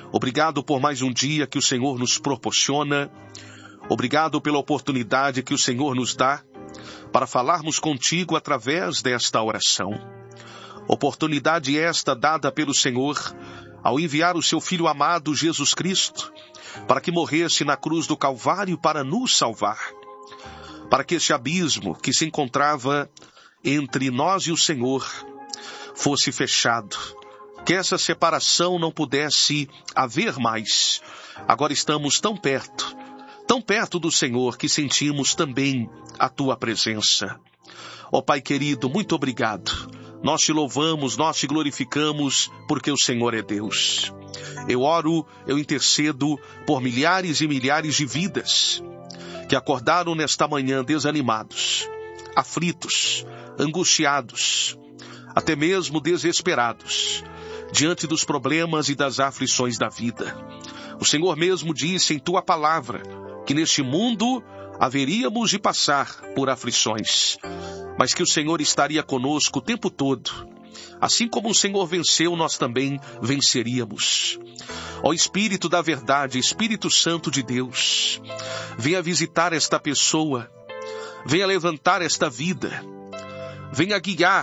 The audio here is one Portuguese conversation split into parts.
Obrigado por mais um dia que o Senhor nos proporciona. Obrigado pela oportunidade que o Senhor nos dá para falarmos contigo através desta oração. Oportunidade esta dada pelo Senhor ao enviar o seu Filho amado Jesus Cristo para que morresse na cruz do Calvário para nos salvar. Para que este abismo que se encontrava entre nós e o Senhor fosse fechado. Que essa separação não pudesse haver mais. Agora estamos tão perto do Senhor que sentimos também a tua presença. Ó Pai querido, muito obrigado. Nós te louvamos, nós te glorificamos, porque o Senhor é Deus. Eu oro, eu intercedo por milhares e milhares de vidas que acordaram nesta manhã desanimados, aflitos, angustiados, até mesmo desesperados, diante dos problemas e das aflições da vida. O Senhor mesmo disse em tua palavra que neste mundo haveríamos de passar por aflições, mas que o Senhor estaria conosco o tempo todo. Assim como o Senhor venceu, nós também venceríamos. Ó Espírito da verdade, Espírito Santo de Deus, venha visitar esta pessoa, venha levantar esta vida, venha guiar,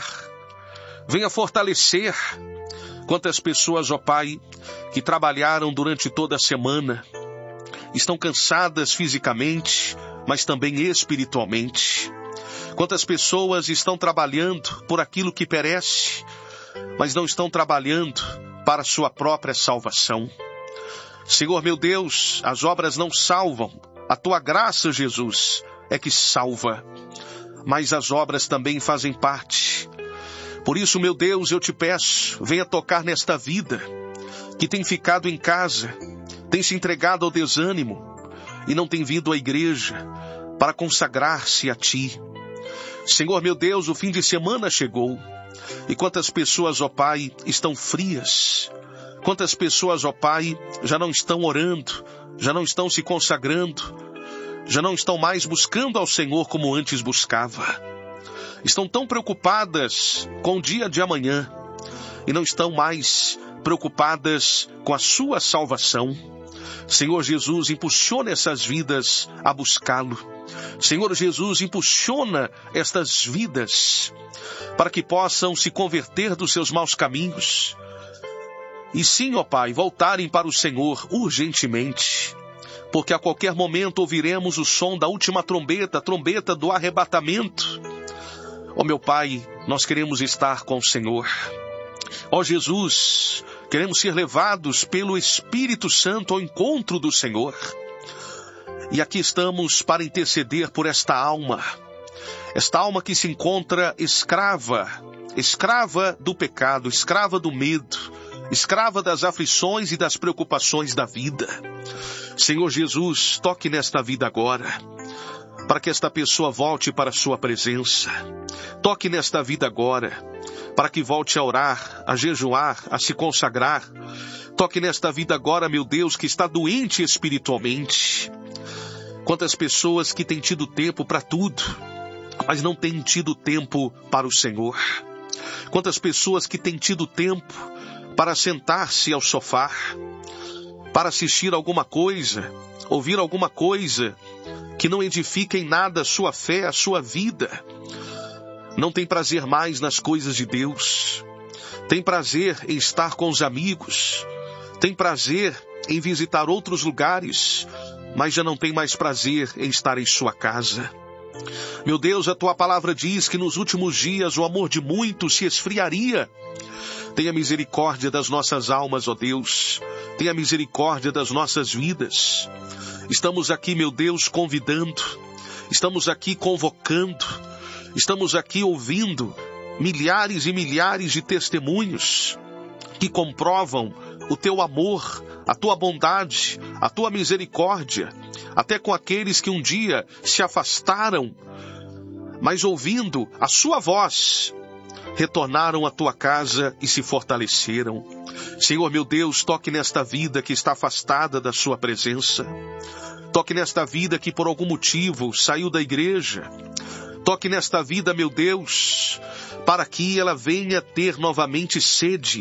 venha fortalecer. Quantas pessoas, ó Pai, que trabalharam durante toda a semana, estão cansadas fisicamente, mas também espiritualmente. Quantas pessoas estão trabalhando por aquilo que perece, mas não estão trabalhando para a sua própria salvação. Senhor meu Deus, as obras não salvam, a tua graça, Jesus, é que salva, mas as obras também fazem parte. Por isso, meu Deus, eu te peço, venha tocar nesta vida que tem ficado em casa, tem se entregado ao desânimo e não tem vindo à igreja para consagrar-se a ti. Senhor meu Deus, o fim de semana chegou e quantas pessoas, ó Pai, estão frias. Quantas pessoas, ó Pai, já não estão orando, já não estão se consagrando, já não estão mais buscando ao Senhor como antes buscava. Estão tão preocupadas com o dia de amanhã e não estão mais preocupadas com a sua salvação. Senhor Jesus, impulsiona essas vidas a buscá-lo. Senhor Jesus, impulsiona estas vidas para que possam se converter dos seus maus caminhos. E sim, ó Pai, voltarem para o Senhor urgentemente, porque a qualquer momento ouviremos o som da última trombeta, a trombeta do arrebatamento. Ó meu Pai, nós queremos estar com o Senhor. Ó Jesus, queremos ser levados pelo Espírito Santo ao encontro do Senhor. E aqui estamos para interceder por esta alma que se encontra escrava do pecado, escrava do medo, escrava das aflições e das preocupações da vida. Senhor Jesus, toque nesta vida agora, para que esta pessoa volte para a sua presença. Toque nesta vida agora, para que volte a orar, a jejuar, a se consagrar. Toque nesta vida agora, meu Deus, que está doente espiritualmente. Quantas pessoas que têm tido tempo para tudo, mas não têm tido tempo para o Senhor. Quantas pessoas que têm tido tempo para sentar-se ao sofá, para assistir alguma coisa, ouvir alguma coisa que não edifica em nada a sua fé, a sua vida. Não tem prazer mais nas coisas de Deus. Tem prazer em estar com os amigos. Tem prazer em visitar outros lugares, mas já não tem mais prazer em estar em sua casa. Meu Deus, a tua palavra diz que nos últimos dias o amor de muitos se esfriaria. Tenha misericórdia das nossas almas, ó Deus. Tenha misericórdia das nossas vidas. Estamos aqui, meu Deus, convidando. Estamos aqui convocando. Estamos aqui ouvindo milhares e milhares de testemunhos que comprovam o teu amor, a tua bondade, a tua misericórdia, até com aqueles que um dia se afastaram, mas ouvindo a sua voz, retornaram à tua casa e se fortaleceram. Senhor meu Deus, toque nesta vida que está afastada da sua presença. Toque nesta vida que por algum motivo saiu da igreja. Toque nesta vida, meu Deus, para que ela venha ter novamente sede,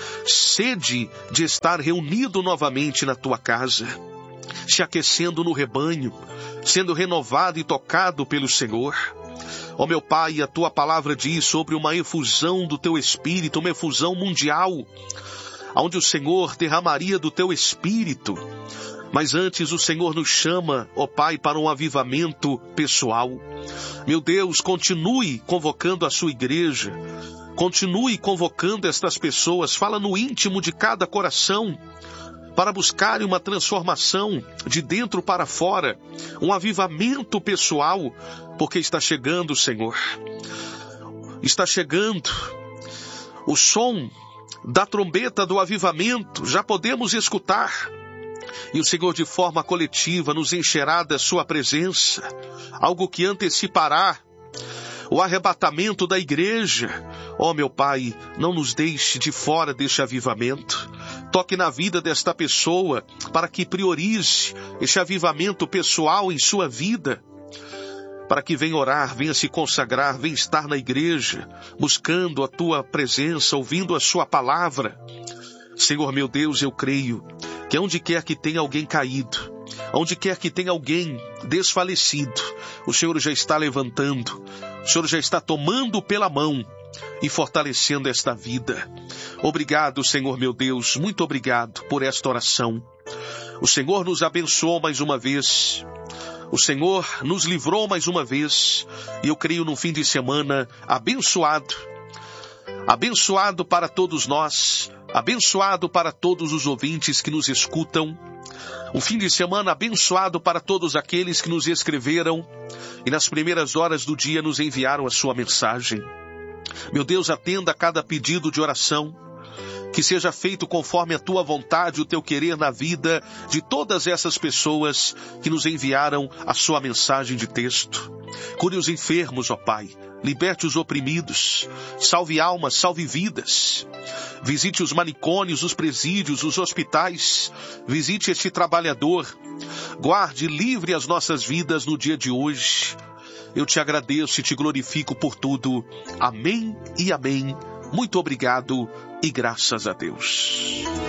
sede de estar reunido novamente na tua casa, se aquecendo no rebanho, sendo renovado e tocado pelo Senhor. Ó meu Pai, a tua palavra diz sobre uma efusão do teu Espírito, uma efusão mundial, onde o Senhor derramaria do teu Espírito. Mas antes o Senhor nos chama, ó Pai, para um avivamento pessoal. Meu Deus, continue convocando a sua igreja, continue convocando estas pessoas, fala no íntimo de cada coração, para buscarem uma transformação de dentro para fora, um avivamento pessoal, porque está chegando, Senhor. Está chegando o som da trombeta do avivamento, já podemos escutar. E o Senhor, de forma coletiva, nos encherá da sua presença, algo que antecipará o arrebatamento da igreja. Ó meu Pai, não nos deixe de fora deste avivamento. Toque na vida desta pessoa para que priorize este avivamento pessoal em sua vida, para que venha orar, venha se consagrar, venha estar na igreja, buscando a tua presença, ouvindo a sua palavra. Senhor meu Deus, eu creio que onde quer que tenha alguém caído, onde quer que tenha alguém desfalecido, o Senhor já está levantando, o Senhor já está tomando pela mão e fortalecendo esta vida. Obrigado, Senhor meu Deus, muito obrigado por esta oração. O Senhor nos abençoou mais uma vez, o Senhor nos livrou mais uma vez, e eu creio num fim de semana abençoado, abençoado para todos nós, abençoado para todos os ouvintes que nos escutam, um fim de semana abençoado para todos aqueles que nos escreveram e nas primeiras horas do dia nos enviaram a sua mensagem. Meu Deus, atenda a cada pedido de oração, que seja feito conforme a tua vontade, o teu querer na vida de todas essas pessoas que nos enviaram a sua mensagem de texto. Cure os enfermos, ó Pai, liberte os oprimidos, salve almas, salve vidas. Visite os manicômios, os presídios, os hospitais, visite este trabalhador, guarde e livre as nossas vidas no dia de hoje. Eu te agradeço e te glorifico por tudo. Amém e amém. Muito obrigado e graças a Deus.